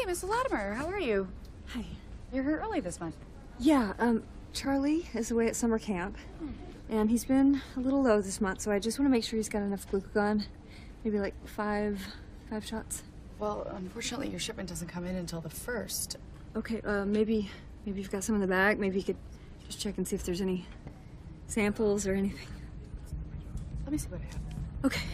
Miss Latimer, how are you? Hi. You're here early this month. Yeah, Charlie is away at summer camp, and he's been a little low this month, so I just want to make sure he's got enough glucagon. Maybe like five shots. Well, unfortunately, your shipment doesn't come in until the 1st. Okay, maybe you've got some in the bag. Maybe you could just check and see if there's any samples or anything. Let me see what I have. Okay.